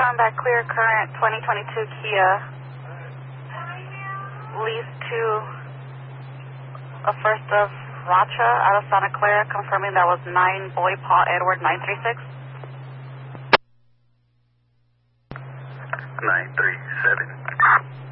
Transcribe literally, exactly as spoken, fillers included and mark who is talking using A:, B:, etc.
A: Combat Clear Current twenty twenty-two Kia. Lease to a first of Racha out of Santa Clara, confirming that was nine Boy Paul Edward nine three six.
B: nine three seven.